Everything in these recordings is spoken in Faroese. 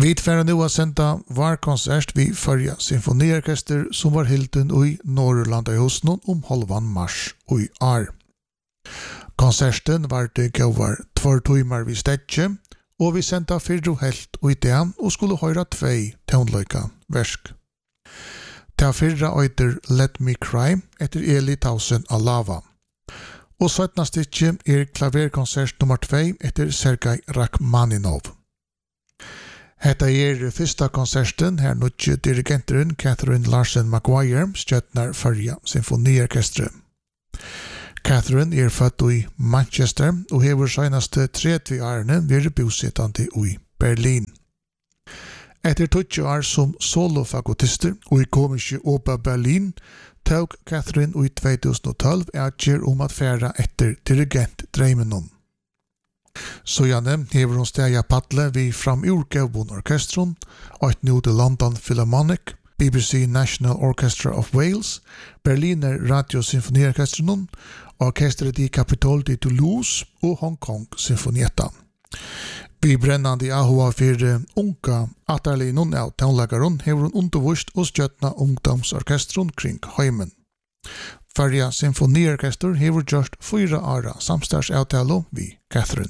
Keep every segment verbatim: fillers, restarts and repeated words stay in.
Vi tfärra nu att sända var konsert vid förra symfoniorkester som var hilden i Norrlanda i Hosnon om halvan mars och i år. Konserten var det gåvar två timmar vid städje och vi sända fyra helt och i den och skulle höra två tonlöka versk. Ta fyrra öjter Let Me Cry etter Eli Tausen Alava. Og sötna stitje er klaverkonsert nummer två etter Sergej Rachmaninov. Hetta er fyrsta konserten her nutje dirigenteren Catherine Larsen Maguire stjøtnar förja symfoniorkestret. Catherine er født i Manchester og hever senaste tretti årene vært bosettande i Berlin. Etter tjugo år som solofagottister og i komiske Oper Berlin tog Catherine i tjugohundratolv atger om at færa etter dirigentdreimenom. Så gjerne hever hun steg paddle vi fram urgavbon orkestron, og et nå til London Philharmonic, B B C National Orchestra of Wales, Berliner Radio Symfoniorkestron, Orkestret di Capitol di Toulouse og Hong Kong Symfonietta. Vi brennande ahua for unga atarlinon av tonlagaron hever hun undervist og stjøtna ungdomsorkestron kring heimen. Färja symfoniorkester hever gjort fyra åra samstagsavtalo vi Catherine.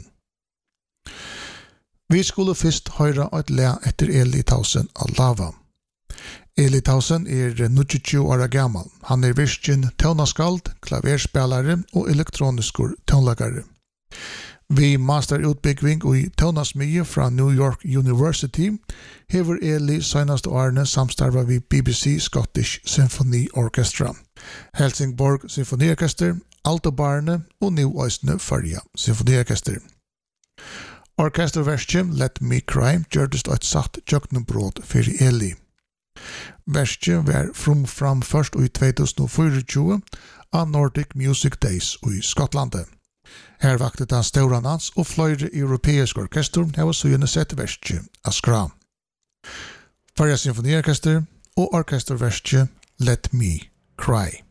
Vi skulle først høyra et le etter Eli Tausen Alava. Eli Tausen er nittiotjugo åra gammal. Han er virkin tónaskald, klaverspelare og elektroniskur tónlagare. Vi masterutbygging i tónasmie fra New York University hever Eli senaste årene samstarva vi B B C Scottish Symphony Orchestra, Helsingborg Symfoniorkester, Altobarne og New Øysne Førja Symfoniorkester. Orkesterverskje Let Me Cry gjørdest et satt tjøkkenbrot for Eli. Verskje var frum fram først i tjugohundrafyrtio av Nordic Music Days i Skottlandet. Her vakte den stauran hans og fløyre europeiske orkester har søgjende sett verskje av skram. Førja symfoniorkester og orkesterverskje Let Me Cry.